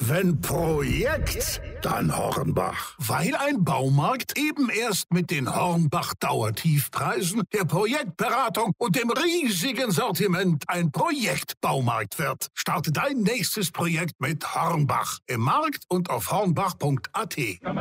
Wenn Projekt, dann Hornbach. Weil ein Baumarkt eben erst mit den Hornbach-Dauertiefpreisen, der Projektberatung und dem riesigen Sortiment ein Projektbaumarkt wird. Starte dein nächstes Projekt mit Hornbach. Im Markt und auf hornbach.at.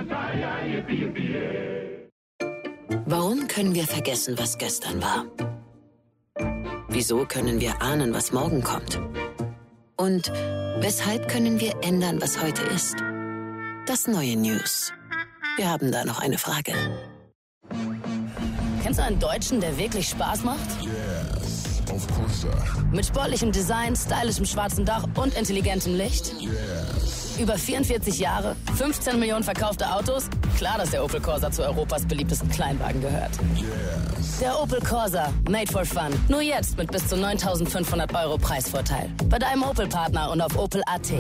Warum können wir vergessen, was gestern war? Wieso können wir ahnen, was morgen kommt? Und weshalb können wir ändern, was heute ist? Das neue News. Wir haben da noch eine Frage. Kennst du einen Deutschen, der wirklich Spaß macht? Yes, of course, sir. Mit sportlichem Design, stylischem schwarzem Dach und intelligentem Licht? Yes. Über 44 Jahre, 15 Millionen verkaufte Autos? Klar, dass der Opel Corsa zu Europas beliebtesten Kleinwagen gehört. Yes. Der Opel Corsa, made for fun. Nur jetzt mit bis zu 9.500 € Preisvorteil. Bei deinem Opel-Partner und auf Opel.at.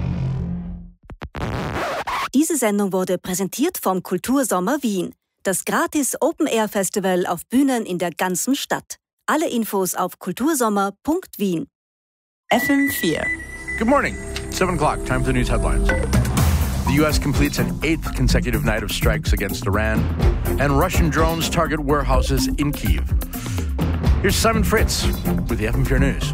Diese Sendung wurde präsentiert vom Kultursommer Wien. Das gratis Open-Air-Festival auf Bühnen in der ganzen Stadt. Alle Infos auf kultursommer.wien. FM4. Good morning. 7 o'clock. Time for the news headlines. The U.S. completes an 8th consecutive night of strikes against Iran, and Russian drones target warehouses in Kyiv. Here's Simon Fritz with the FM4 News.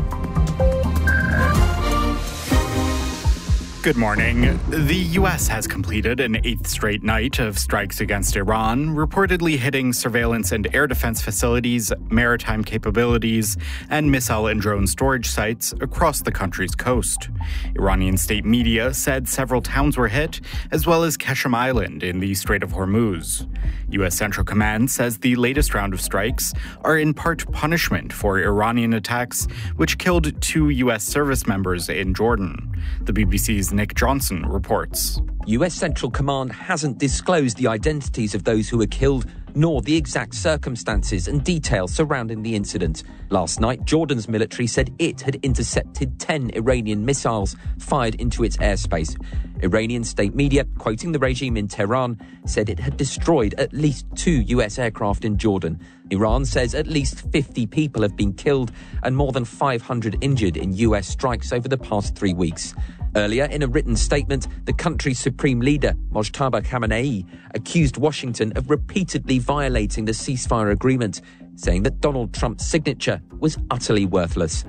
Good morning. The U.S. has completed an 8th straight night of strikes against Iran, reportedly hitting surveillance and air defense facilities, maritime capabilities, and missile and drone storage sites across the country's coast. Iranian state media said several towns were hit, as well as Keshem Island in the Strait of Hormuz. U.S. Central Command says the latest round of strikes are in part punishment for Iranian attacks, which killed 2 U.S. service members in Jordan. The BBC's Nick Johnson reports. U.S. Central Command hasn't disclosed the identities of those who were killed, nor the exact circumstances and details surrounding the incident. Last night, Jordan's military said it had intercepted 10 Iranian missiles fired into its airspace. Iranian state media, quoting the regime in Tehran, said it had destroyed at least 2 U.S. aircraft in Jordan. Iran says at least 50 people have been killed and more than 500 injured in U.S. strikes over the past 3 weeks. Earlier, in a written statement, the country's supreme leader, Mojtaba Khamenei, accused Washington of repeatedly violating the ceasefire agreement, saying that Donald Trump's signature was utterly worthless.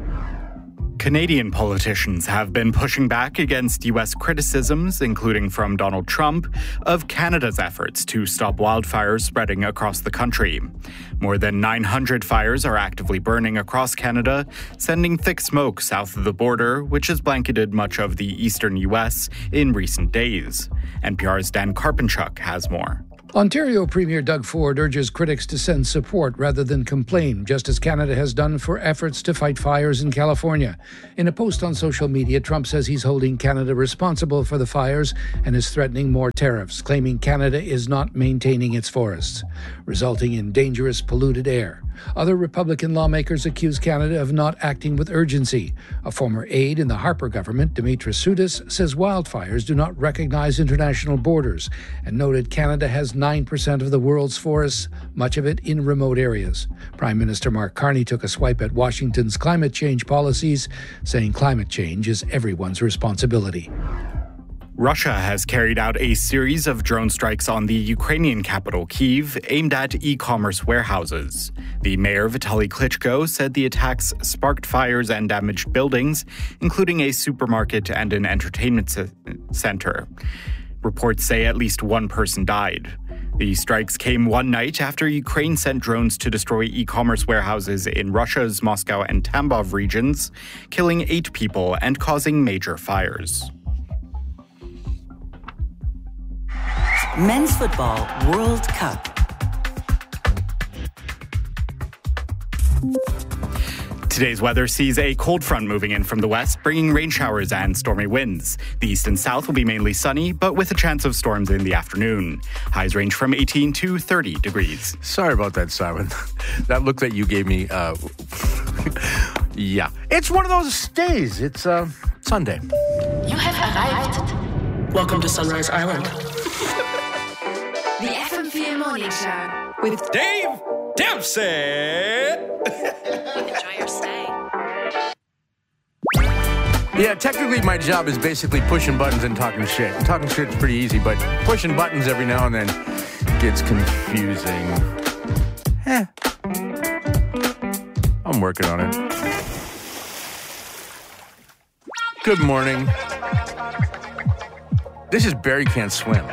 Canadian politicians have been pushing back against U.S. criticisms, including from Donald Trump, of Canada's efforts to stop wildfires spreading across the country. More than 900 fires are actively burning across Canada, sending thick smoke south of the border, which has blanketed much of the eastern U.S. in recent days. NPR's Dan Karpenchuk has more. Ontario Premier Doug Ford urges critics to send support rather than complain, just as Canada has done for efforts to fight fires in California. In a post on social media, Trump says he's holding Canada responsible for the fires and is threatening more tariffs, claiming Canada is not maintaining its forests, resulting in dangerous, polluted air. Other Republican lawmakers accuse Canada of not acting with urgency. A former aide in the Harper government, Dimitris Soudis, says wildfires do not recognize international borders and noted Canada has 9% of the world's forests, much of it in remote areas. Prime Minister Mark Carney took a swipe at Washington's climate change policies, saying climate change is everyone's responsibility. Russia has carried out a series of drone strikes on the Ukrainian capital, Kyiv, aimed at e-commerce warehouses. The mayor, Vitaly Klitschko, said the attacks sparked fires and damaged buildings, including a supermarket and an entertainment center. Reports say at least one person died. The strikes came one night after Ukraine sent drones to destroy e-commerce warehouses in Russia's Moscow and Tambov regions, killing 8 people and causing major fires. Men's Football World Cup. Today's weather sees a cold front moving in from the west, bringing rain showers and stormy winds. The east and south will be mainly sunny, but with a chance of storms in the afternoon. Highs range from 18 to 30 degrees. Sorry about that, Simon. That look that you gave me, yeah. It's one of those days. It's Sunday. You have arrived. Welcome to Sunrise Island. The FM4 Morning Show with Dave Dempsey. Enjoy your stay. Yeah, technically my job is basically pushing buttons and talking shit. Talking shit's pretty easy, but pushing buttons every now and then gets confusing. I'm working on it. Good morning. This is Barry Can't Swim,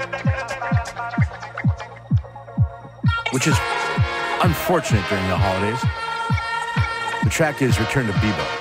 which is unfortunate during the holidays. The track is Return to Bebo.